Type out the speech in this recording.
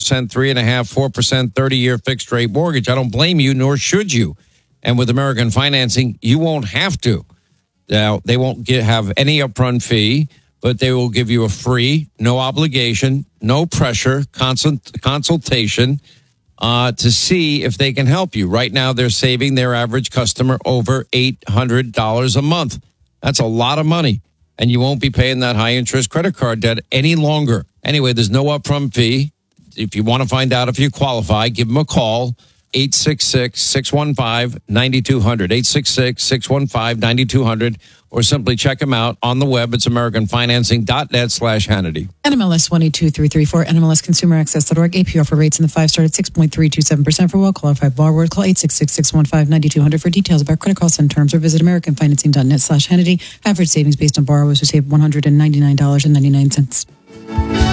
3.5%, 4%, 30-year fixed rate mortgage. I don't blame you, nor should you. And with American Financing, you won't have to. Now, they won't have any upfront fee, but they will give you a free, no obligation, no pressure consultation to see if they can help you. Right now, they're saving their average customer over $800 a month. That's a lot of money. And you won't be paying that high interest credit card debt any longer. Anyway, there's no upfront fee. If you want to find out if you qualify, give them a call. 866-615-9200, 866-615-9200, or simply check them out on the web. It's americanfinancing.net/Hannity. NMLS 122334, NMLSconsumeraccess.org. APR for rates in the 5-star at 6.327% for well-qualified borrowers. Call 866-615-9200 for details about credit costs and terms, or visit americanfinancing.net/Hannity. Average savings based on borrowers who save $199.99.